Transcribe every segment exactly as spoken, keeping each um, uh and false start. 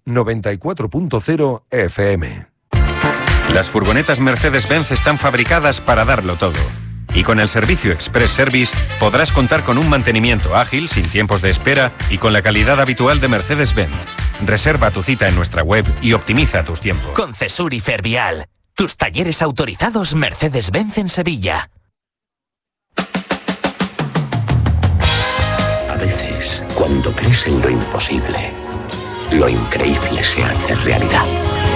noventa y cuatro punto cero F M. Las furgonetas Mercedes-Benz están fabricadas para darlo todo. Y con el servicio Express Service podrás contar con un mantenimiento ágil, sin tiempos de espera y con la calidad habitual de Mercedes-Benz. Reserva tu cita en nuestra web y optimiza tus tiempos. Con Cesur y Fervial, tus talleres autorizados Mercedes-Benz en Sevilla. A veces, cuando crees en lo imposible, lo increíble se hace realidad.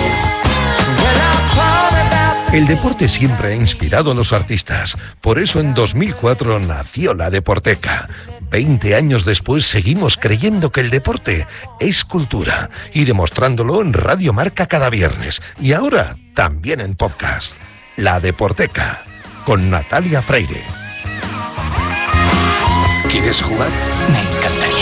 El deporte siempre ha inspirado a los artistas. Por eso en dos mil cuatro nació la Deporteca. Veinte años después seguimos creyendo que el deporte es cultura y demostrándolo en Radio Marca cada viernes. Y ahora también en podcast. La Deporteca, con Natalia Freire. ¿Quieres jugar? Me encantaría.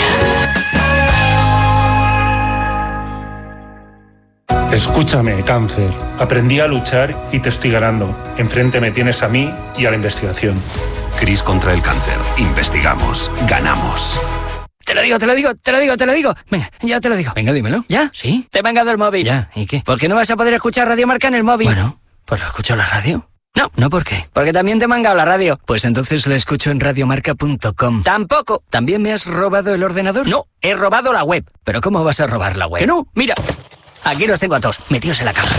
Escúchame, cáncer. Aprendí a luchar y te estoy ganando. Enfrente me tienes a mí y a la investigación. Cris contra el cáncer. Investigamos. Ganamos. Te lo digo, te lo digo, te lo digo, te lo digo. Venga, ya te lo digo. Venga, dímelo. ¿Ya? ¿Sí? Te he mangado el móvil. Ya, ¿y qué? ¿Por qué no vas a poder escuchar Radio Marca en el móvil? Bueno, pues lo escucho en la radio. No. ¿No por qué? Porque también te he mangado la radio. Pues entonces la escucho en radiomarca punto com. Tampoco. ¿También me has robado el ordenador? No, he robado la web. ¿Pero cómo vas a robar la web? Que no, mira. Aquí los tengo a todos, metidos en la caja.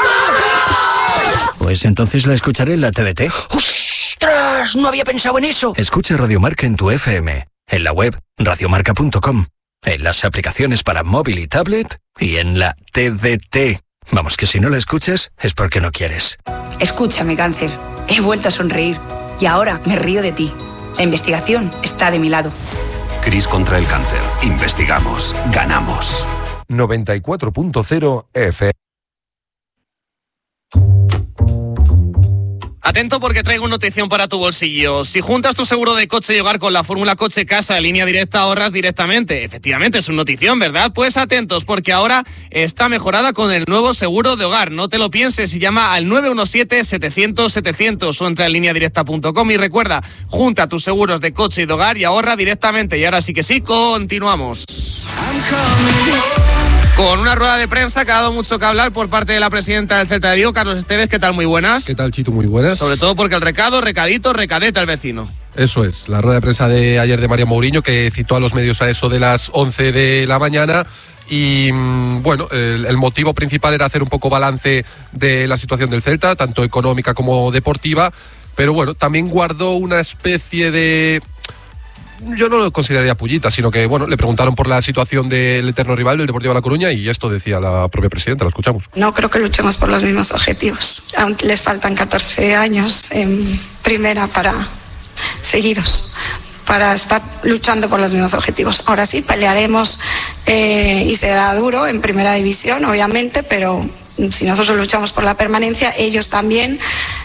Pues entonces la escucharé en la T D T. ¡Ostras! No había pensado en eso. Escucha Radio Marca en tu F M, en la web radiomarca punto com, en las aplicaciones para móvil y tablet y en la T D T. Vamos, que si no la escuchas es porque no quieres. Escúchame, cáncer. He vuelto a sonreír y ahora me río de ti. La investigación está de mi lado. Cris contra el cáncer. Investigamos. Ganamos. noventa y cuatro punto cero F M. Atento porque traigo una notición para tu bolsillo. Si juntas tu seguro de coche y hogar con la fórmula Coche Casa de Línea Directa, ahorras directamente. Efectivamente, es una notición, ¿verdad? Pues atentos, porque ahora está mejorada con el nuevo seguro de hogar. No te lo pienses y llama al nueve uno siete, setecientos, setecientos o entra en línea directa punto com y recuerda, junta tus seguros de coche y de hogar y ahorra directamente. Y ahora sí que sí, continuamos. Con una rueda de prensa que ha dado mucho que hablar por parte de la presidenta del Celta de Vigo, Carlos Esteves. ¿Qué tal? Muy buenas. ¿Qué tal, Chito? Muy buenas. Sobre todo porque el recado, recadito, recadete al vecino. Eso es, la rueda de prensa de ayer de Mario Mourinho, que citó a los medios a eso de las once de la mañana. Y bueno, el, el motivo principal era hacer un poco balance de la situación del Celta, tanto económica como deportiva. Pero bueno, también guardó una especie de... Yo no lo consideraría pullita, sino que, bueno, le preguntaron por la situación del eterno rival del Deportivo de La Coruña y esto decía la propia presidenta, la escuchamos. No creo que luchemos por los mismos objetivos. Aún les faltan catorce años en primera para seguidos para estar luchando por los mismos objetivos. Ahora sí, pelearemos eh, y será duro en primera división, obviamente, pero si nosotros luchamos por la permanencia, ellos también,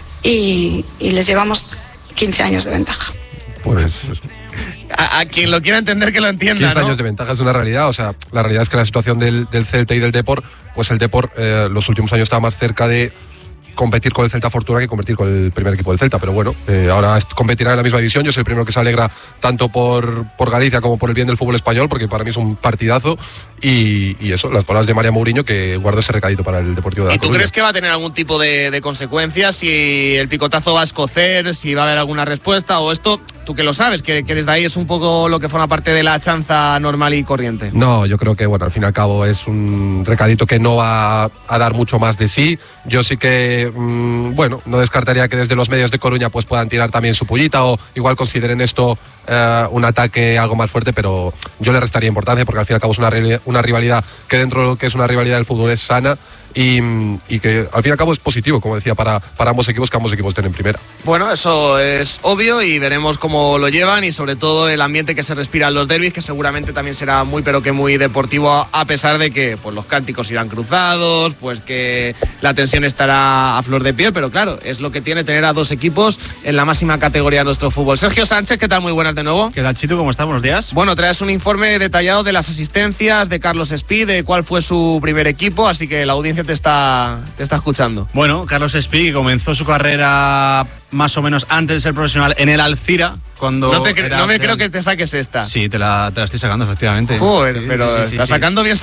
y, y les llevamos quince años de ventaja. Pues... A, a quien lo quiera entender que lo entienda, quince ¿no? años de ventaja es una realidad, o sea, la realidad es que la situación del, del Celta y del Depor, pues el Depor eh, los últimos años estaba más cerca de competir con el Celta Fortuna que competir con el primer equipo del Celta, pero bueno, eh, ahora competirá en la misma división. Yo soy el primero que se alegra tanto por, por Galicia como por el bien del fútbol español, porque para mí es un partidazo, y, y eso, las palabras de María Mourinho, que guardo ese recadito para el Deportivo de La ¿Y tú Coruña. crees que va a tener algún tipo de, de consecuencias? Si el picotazo va a escocer, si va a haber alguna respuesta, o esto, tú que lo sabes, que, que desde ahí es un poco lo que forma parte de la chanza normal y corriente. No, yo creo que, bueno, al fin y al cabo es un recadito que no va a dar mucho más de sí. Yo sí que, mmm, bueno, no descartaría que desde los medios de Coruña pues puedan tirar también su pullita o igual consideren esto eh, un ataque algo más fuerte, pero yo le restaría importancia porque al fin y al cabo es una, una rivalidad que dentro de lo que es una rivalidad del fútbol es sana. Y, y que al fin y al cabo es positivo, como decía, para, para ambos equipos, que ambos equipos estén en primera. Bueno, eso es obvio y veremos cómo lo llevan y sobre todo el ambiente que se respira en los derbis, que seguramente también será muy pero que muy deportivo, a pesar de que pues los cánticos irán cruzados, pues que la tensión estará a flor de piel, pero claro, es lo que tiene tener a dos equipos en la máxima categoría de nuestro fútbol. Sergio Sánchez, ¿qué tal? Muy buenas de nuevo. ¿Qué tal, Chito? ¿Cómo estás? Buenos días. Bueno, traes un informe detallado de las asistencias de Carlos Espí, de cuál fue su primer equipo, así que la audiencia te está, te está escuchando. Bueno, Carlos Espí comenzó su carrera más o menos antes de ser profesional en el Alcira. Cuando no, te cre- era, no me eran... creo que te saques esta. Sí, te la, te la estoy sacando, efectivamente. Joder, sí, pero sí, sí, está sí, sacando bien